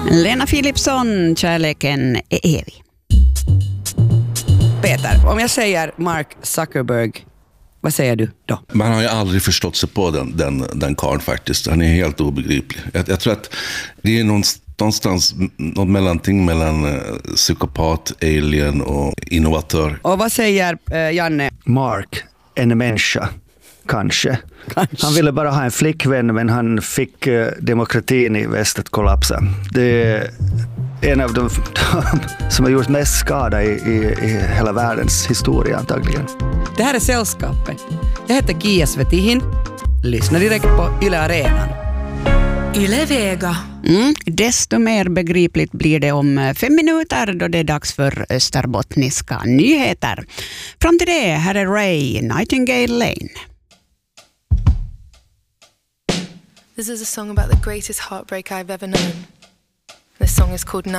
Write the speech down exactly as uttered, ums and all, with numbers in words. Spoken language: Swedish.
Lena Philipsson, kärleken är evig. Peter, om jag säger Mark Zuckerberg, vad säger du då? Man har ju aldrig förstått sig på den, den, den karln faktiskt. Han är helt obegriplig. Jag, jag tror att det är någonstans något mellanting mellan uh, psykopat, alien och innovatör. Och vad säger uh, Janne? Mark, en människa. Kanske. Kanske. Han ville bara ha en flickvän, men han fick uh, demokratin i väst att kollapsa. Det är en av de, de som har gjort mest skada i, i, i hela världens historia antagligen. Det här är Sällskapet. Jag heter Kia Svetihin. Lyssna direkt på Yle Arenan. Yle Vega. Mm, desto mer begripligt blir det om fem minuter då det är dags för österbottniska nyheter. Fram till det, här är Ray, Nightingale Lane. This is a song about the greatest heartbreak I've ever known. This song is called